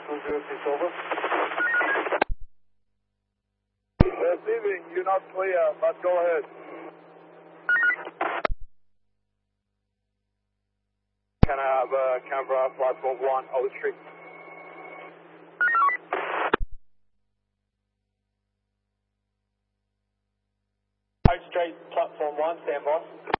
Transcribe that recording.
206 over. Receiving, you're not clear, but go ahead. Can I have Canberra flight 41 O Street? Oak Street, platform 1, stand by.